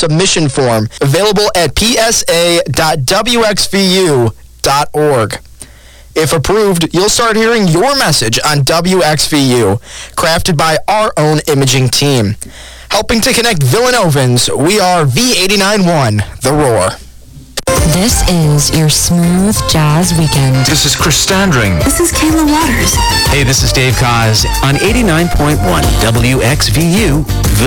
submission form available at psa.wxvu.org. If approved, you'll start hearing your message on WXVU, crafted by our own imaging team. Helping to connect Villanovans, we are V89.1, The Roar. This is your smooth jazz weekend. This is Chris Standring. This is Kayla Waters. Hey, this is Dave Kaz on 89.1 WXVU.